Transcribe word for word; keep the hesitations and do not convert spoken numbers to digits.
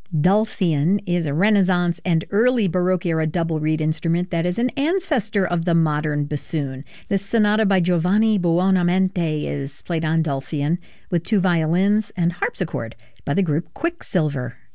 Dulcian is a Renaissance and early Baroque-era double reed instrument that is an ancestor of the modern bassoon. This sonata by Giovanni Buonamente is played on Dulcian with two violins and harpsichord by the group Quicksilver.